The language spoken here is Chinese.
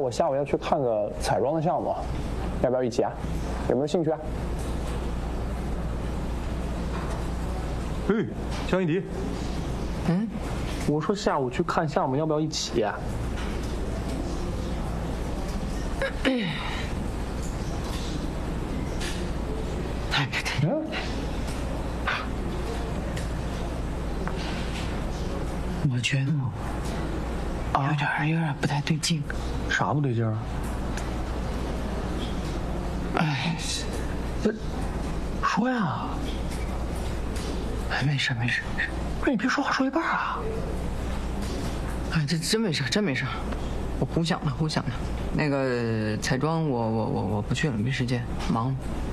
我下午要去看个彩妆的项目，要不要一起啊？有没有兴趣啊？ 嘿，江一迪， 我说下午去看项目，要不要一起啊？ 我觉得有点不太对劲。 啥不对劲啊？ 哎， 说呀！ 哎，没事。 不是你别说话说一半啊！ 哎，这真没事，我胡想的。那个彩妆我不去了，没时间，忙。